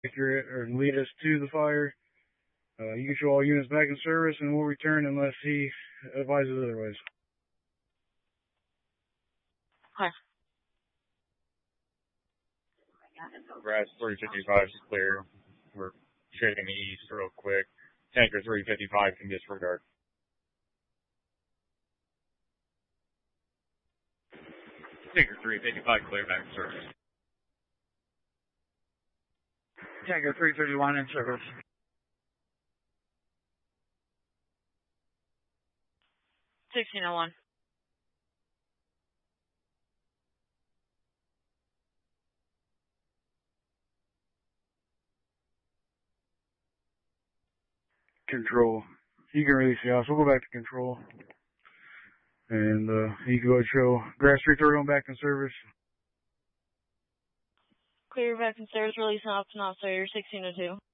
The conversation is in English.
accurate or lead us to the fire. You can show all units back in service and we'll return unless he advises otherwise. Hi. Grass 355 is clear. We're checking the east real quick. Tanker 355 can disregard. Tanker 355 clear back in service. Tanker 331 in service. $1601. Control. You can release the house. We'll go back to control. And you can go ahead and show Grass 331 back in service. Clear back in service, release an option officer 1602.